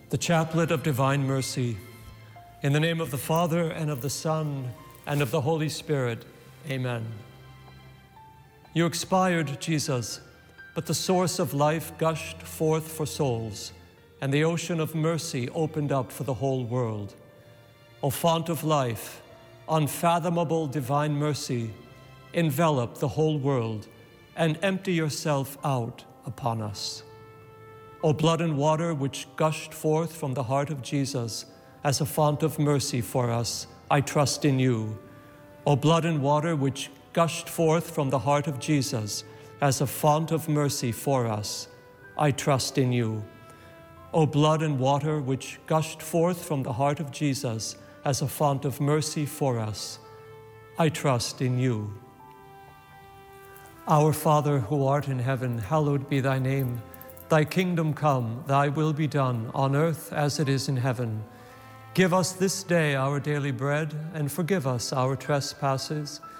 The Chaplet of Divine Mercy. In the name of the Father, and of the Son, and of the Holy Spirit. Amen. You expired, Jesus, but the source of life gushed forth for souls, and the ocean of mercy opened up for the whole world. O font of life, unfathomable divine mercy, envelop the whole world and empty yourself out upon us. O blood and water which gushed forth from the heart of Jesus as a font of mercy for us, I trust in you. O blood and water which gushed forth from the heart of Jesus as a font of mercy for us, I trust in you. O blood and water which gushed forth from the heart of Jesus as a font of mercy for us, I trust in you. Our Father, who art in heaven, hallowed be thy name. Thy kingdom come, thy will be done, on earth as it is in heaven. Give us this day our daily bread, and forgive us our trespasses,